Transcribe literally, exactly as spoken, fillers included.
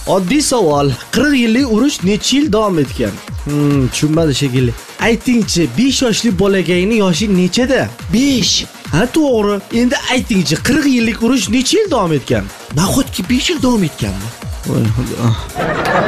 Oddiy savol. qirq yillik urush necha yil davom etgan? Hmm, tushunmadi shekilli. Aytingchi, besh yoshli bolakayning yoshi nechada? besh. Ha, to'g'ri. Endi aytingchi, qirq yillik urush necha yil davom etgan? Nahotki besh yil davom etganmi? Voy xudo.